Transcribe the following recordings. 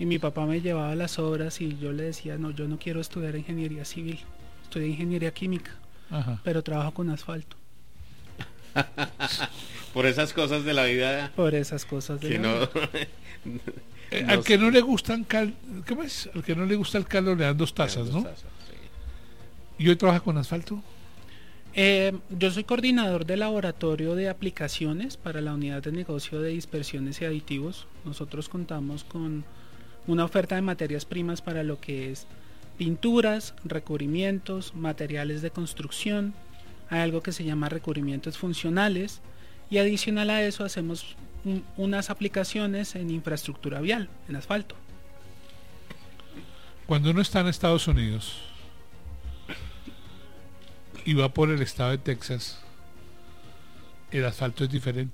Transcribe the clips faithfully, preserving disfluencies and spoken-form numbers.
y mi papá me llevaba a las obras y yo le decía, no, yo no quiero estudiar ingeniería civil, estudié ingeniería química, Ajá. pero trabajo con asfalto. Por esas cosas de la vida Por esas cosas de que la no, vida. Eh, no al que sé. no le gustan cal, ¿cómo es? Al que no le gusta el caldo le dan dos tazas, ¿no? Tazas, sí. ¿Y hoy trabaja con asfalto? Eh, yo soy coordinador de laboratorio de aplicaciones para la unidad de negocio de dispersiones y aditivos. Nosotros contamos con una oferta de materias primas para lo que es pinturas, recubrimientos, materiales de construcción. Hay algo que se llama recubrimientos funcionales y adicional a eso hacemos un, unas aplicaciones en infraestructura vial, en asfalto. Cuando uno está en Estados Unidos y va por el estado de Texas, el asfalto es diferente.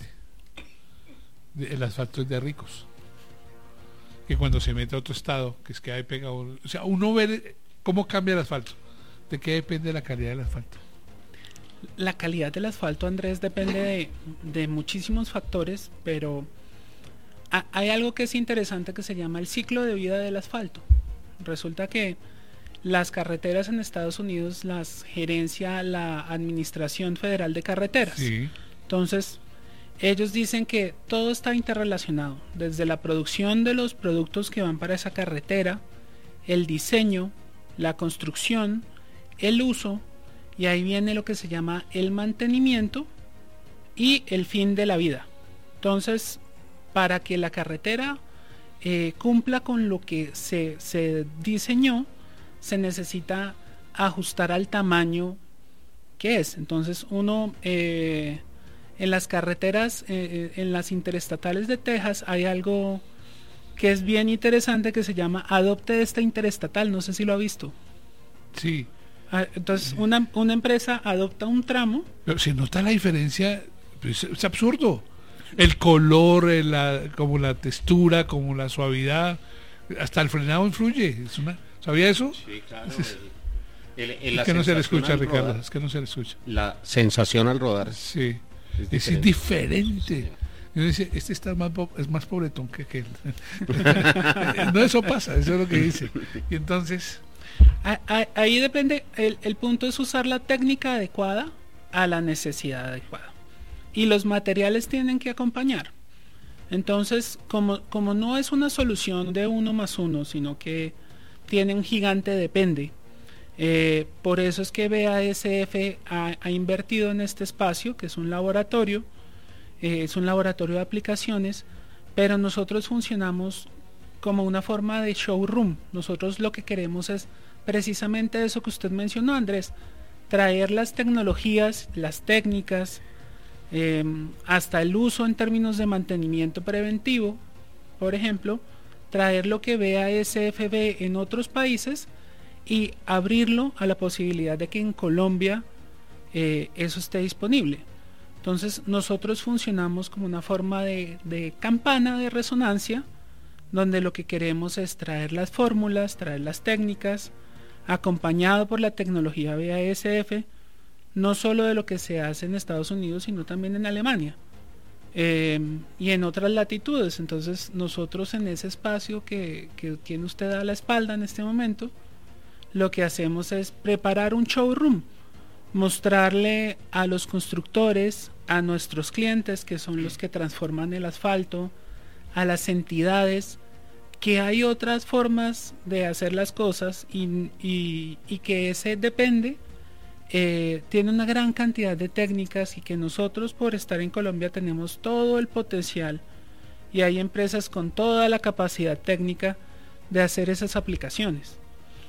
El asfalto es de ricos. Que cuando se mete a otro estado, que es que hay pegado. O sea, uno ve cómo cambia el asfalto. ¿De qué depende la calidad del asfalto? La calidad del asfalto, Andrés, depende de, de muchísimos factores, pero ha, hay algo que es interesante que se llama el ciclo de vida del asfalto. Resulta que las carreteras en Estados Unidos las gerencia la Administración Federal de Carreteras. Sí. Entonces, ellos dicen que todo está interrelacionado, desde la producción de los productos que van para esa carretera, el diseño, la construcción, el uso, y ahí viene lo que se llama el mantenimiento y el fin de la vida. Entonces, para que la carretera eh, cumpla con lo que se, se diseñó, se necesita ajustar al tamaño que es. Entonces uno eh, en las carreteras, eh, en las interestatales de Texas hay algo que es bien interesante que se llama adopte esta interestatal, no sé si lo ha visto. Sí. Ah, entonces una, una empresa adopta un tramo. Pero se nota la diferencia, es, es absurdo. El color, el, la, como la textura, como la suavidad, hasta el frenado influye. Es una, ¿sabía eso? Sí, claro. Es, El, el, es la que no se le sensación escucha, al Ricardo, rodar, es que no se le escucha. La sensación al rodar Sí, es es, es diferente. Y uno dice, este está más po- es más pobretón que aquel. No, eso pasa, eso es lo que dice. Y entonces, Ah, ah, ahí depende, el, el punto es usar la técnica adecuada a la necesidad adecuada. Y los materiales tienen que acompañar. Entonces, como, como no es una solución de uno más uno, sino que tiene un gigante depende, eh, por eso es que B A S F ha, ha invertido en este espacio, que es un laboratorio, eh, es un laboratorio de aplicaciones, pero nosotros funcionamos como una forma de showroom. Nosotros lo que queremos es precisamente eso que usted mencionó, Andrés, traer las tecnologías, las técnicas, eh, hasta el uso en términos de mantenimiento preventivo, por ejemplo, traer lo que B A S F ve en otros países y abrirlo a la posibilidad de que en Colombia eh, eso esté disponible. Entonces nosotros funcionamos como una forma de, de campana de resonancia, donde lo que queremos es traer las fórmulas, traer las técnicas, acompañado por la tecnología B A S F, no solo de lo que se hace en Estados Unidos, sino también en Alemania eh, y en otras latitudes. Entonces nosotros en ese espacio que, que tiene usted a la espalda en este momento, lo que hacemos es preparar un showroom, mostrarle a los constructores, a nuestros clientes, que son los que transforman el asfalto, a las entidades, que hay otras formas de hacer las cosas y, y, y que ese depende eh, tiene una gran cantidad de técnicas y que nosotros por estar en Colombia tenemos todo el potencial y hay empresas con toda la capacidad técnica de hacer esas aplicaciones.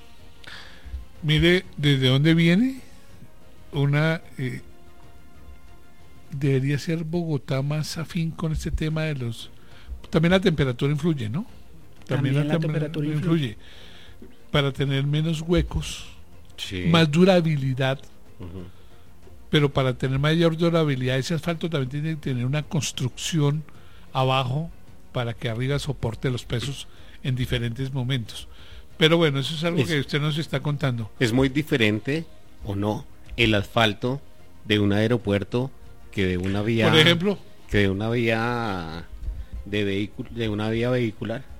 mire desde dónde viene una... Eh, debería ser Bogotá más afín con este tema de los... También la temperatura influye, ¿no? También, También la, la temperatura influye. influye. Para tener menos huecos, sí. más durabilidad, Uh-huh. pero para tener mayor durabilidad ese asfalto también tiene que tener una construcción abajo para que arriba soporte los pesos en diferentes momentos. Pero bueno, eso es algo es, que usted nos está contando. ¿Es muy diferente o no el asfalto de un aeropuerto que de una vía, por ejemplo, que de una vía de vehículo, de una vía vehicular?